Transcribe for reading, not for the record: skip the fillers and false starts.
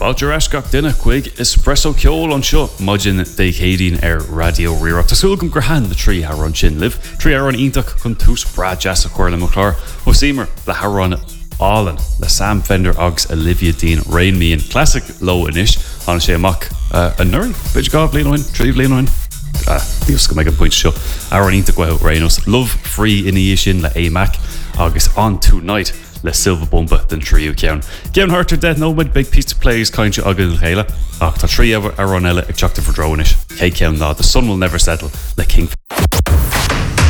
Fáilte ascach duine chuig espresso ceol an seo maidin dé chédín radio riach. Tásúlagum gur han na trí harán sin liv. Trí harán ítach chun tús bra jazz a chuirla mo chlár. Ó símar le harán Allen, le Sam Fender agus Olivia Dean Rain Me in classic low inis an sé amach a nuri. Bid gá blianoin, trí blianoin. Díos go meid an point seo. Harán ítach go Rainos. Love free iní sin le AMAC agus On Tonight le Silva Bomba den tríú ceann. Ceann hartar dead nómid big piece of plays cainte agad chéile ach tá trí ar an eile ag teachta for dronis. Cé ceann ná, the sun will never settle le King.